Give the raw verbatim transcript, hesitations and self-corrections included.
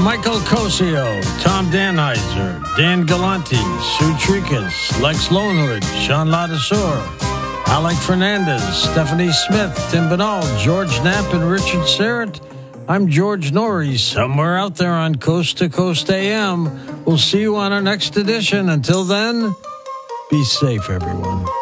Michael Cosio, Tom Danheiser, Dan Galanti, Sue Tricas, Lex Lonewood, Sean Ladasur, Alec Fernandez, Stephanie Smith, Tim Banal, George Knapp, and Richard Serrett. I'm George Norrie, somewhere out there on Coast to Coast A M. We'll see you on our next edition. Until then, be safe, everyone.